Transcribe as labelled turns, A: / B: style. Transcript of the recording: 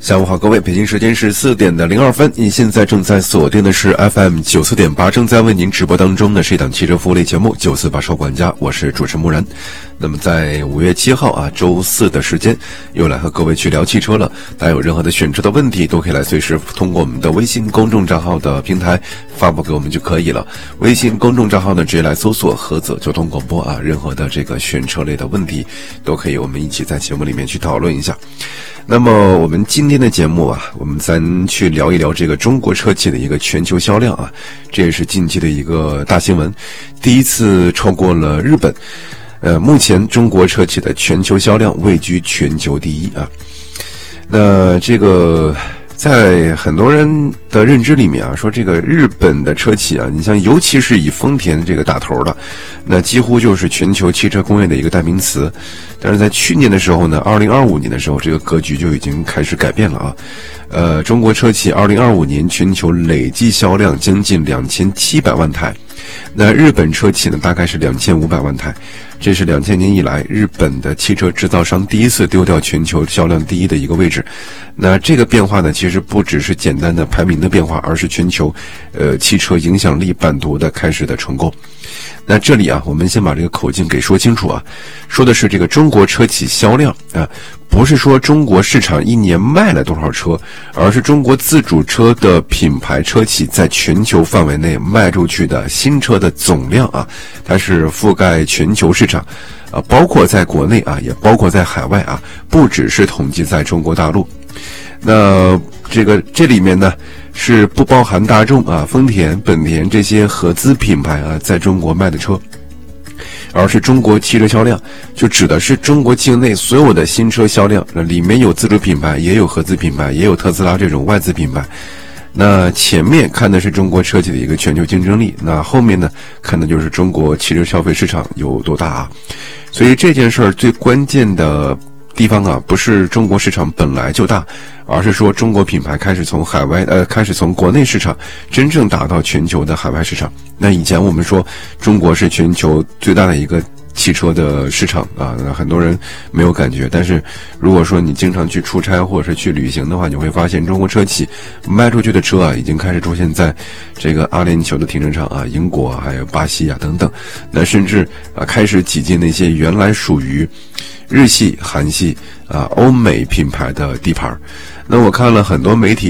A: 下午好，各位，北京时间是4点02分，你现在正在锁定的是 FM 94.8，正在为您直播当中的是一档汽车服务类节目948收管家，我是主持木然。那么在5月7号啊，周四的时间，又来和各位去聊汽车了。大家有任何的选车的问题，都可以来随时通过我们的微信公众账号的平台发布给我们就可以了。微信公众账号呢，直接来搜索菏泽交通广播啊，任何的这个选车类的问题，都可以我们一起在节目里面去讨论一下。那么我们今天的节目啊，我们咱去聊一聊这个中国车企的一个全球销量啊，这也是近期的一个大新闻，第一次超过了日本。目前中国车企的全球销量位居全球第一啊。那这个在很多人的认知里面啊，说这个日本的车企啊，你像尤其是以丰田这个打头的，那几乎就是全球汽车工业的一个代名词。但是在去年的时候呢，2025年的时候，这个格局就已经开始改变了啊。中国车企2025年全球累计销量将近2700万台，那日本车企呢大概是2500万台。这是2000年以来日本的汽车制造商第一次丢掉全球销量第一的一个位置。那这个变化呢，其实不只是简单的排名的变化，而是全球汽车影响力版图的开始的成功。那这里啊，我们先把这个口径给说清楚啊，说的是这个中国车企销量啊，不是说中国市场一年卖了多少车，而是中国自主车的品牌车企在全球范围内卖出去的新车的总量啊，它是覆盖全球市场啊，包括在国内啊，也包括在海外啊，不只是统计在中国大陆。那这里面呢，是不包含大众啊、丰田、本田这些合资品牌啊在中国卖的车，而是中国汽车销量，就指的是中国境内所有的新车销量，那里面有自主品牌，也有合资品牌，也有特斯拉这种外资品牌。那前面看的是中国车企的一个全球竞争力，那后面呢，看的就是中国汽车消费市场有多大啊。所以这件事儿最关键的地方啊，不是中国市场本来就大，而是说中国品牌开始从国内市场真正打到全球的海外市场。那以前我们说中国是全球最大的一个汽车的市场啊，那很多人没有感觉，但是如果说你经常去出差或者是去旅行的话，你会发现中国车企卖出去的车啊，已经开始出现在这个阿联酋的停车场啊、英国啊、还有巴西啊等等，那甚至啊开始挤进那些原来属于日系、韩系啊、欧美品牌的地盘。那我看了很多媒体